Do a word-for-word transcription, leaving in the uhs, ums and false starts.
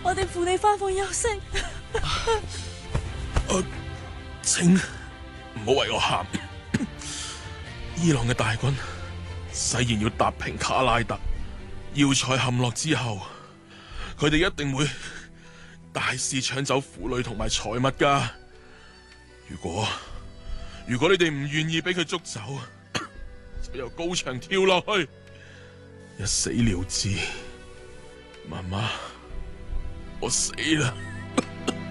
我哋扶你翻房休息。 啊，請唔好為我喊。伊朗嘅大軍誓言要踏平卡拉特，要塞陷落之後，佢哋一定會大肆搶走婦女同埋財物噶。如果如果你哋唔願意俾佢捉走，就由高牆跳落去，一死了之。媽媽，我死啦！